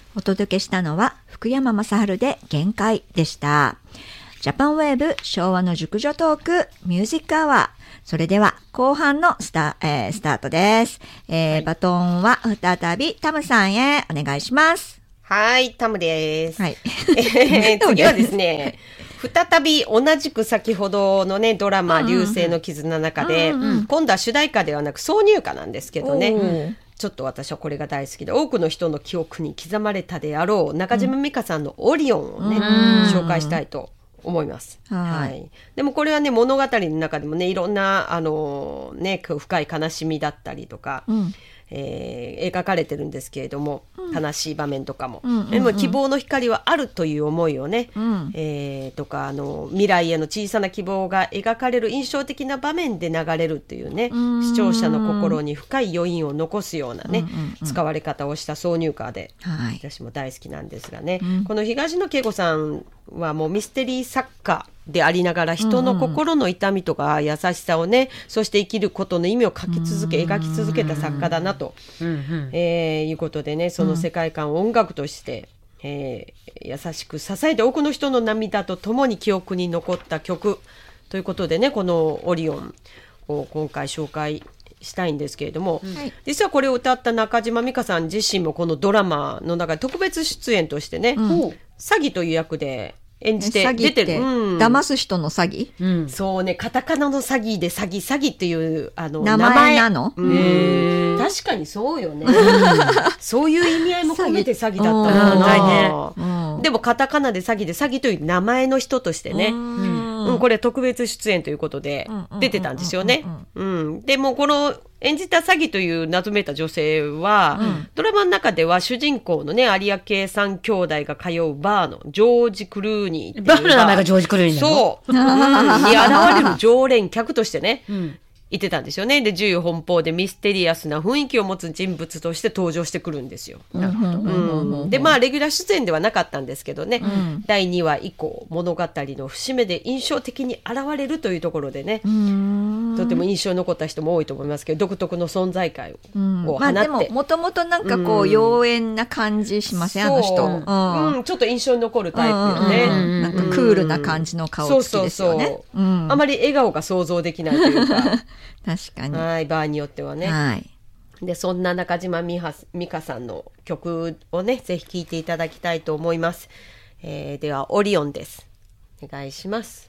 お届けしたのは福山雅治で限界でした。ジャパンウェーブ昭和の熟女トークミュージックアワー。それでは後半のスタートです。バトンは再びタムさんへお願いします。 はい、タムです。 はい。 次はですね、再び同じく先ほどのね、ドラマ、流星の絆の中で、今度は主題歌ではなく挿入歌なんですけどね、ちょっと私はこれが大好きで、多くの人の記憶に刻まれたであろう中島美嘉さんのオリオンをね、紹介したいと思います。はい。でもこれはね、物語の中でもね、いろんなね、深い悲しみだったりとか、描かれてるんですけれども、悲しい場面とかも、でも希望の光はあるという思いをね、とか未来への小さな希望が描かれる印象的な場面で流れるっていうね、視聴者の心に深い余韻を残すようなね、使われ方をした挿入歌で、私も大好きなんですがね、この東野圭吾さんはもうミステリー作家でありながら人の心の痛みとか優しさをね、そして生きることの意味を描き続けた作家だなと、いうことでね、その世界観を音楽として、優しく支えて多くの人の涙とともに記憶に残った曲ということでね、このオリオンを今回紹介したいんですけれども、実はこれを歌った中島美嘉さん自身もこのドラマの中で特別出演としてね、詐欺という役で演じて出てる。 騙す人の詐欺、 そうね、カタカナの詐欺で詐欺っていう名前なの、 確かにそうよね、そういう意味合いも込めて詐欺だったのかな、でもカタカナで詐欺という名前の人としてね、これ特別出演ということで出てたんですよね。でもこの演じた詐欺という謎めいた女性は、ドラマの中では主人公のね、有明三兄弟が通うバーのジョージ・クルーニーっていうバーの名前がジョージ・クルーニーなの？ そう、に現れる常連客としてね、いてたんですよね。で、自由奔放でミステリアスな雰囲気を持つ人物として登場してくるんですよ。で、まあレギュラー出演ではなかったんですけどね、第2話以降物語の節目で印象的に現れるというところでね、とても印象に残った人も多いと思いますけど、独特の存在感を放って、 でももともとなんかこう、妖艶な感じしません、あの人。 ちょっと印象に残るタイプよね。 なんかクールな感じの顔つきですよね。 あまり笑顔が想像できないというか確かに、 はい、場合によってはね、でそんな中島美嘉さんの曲をね、ぜひ聴いていただきたいと思います。ではオリオンです。お願いします。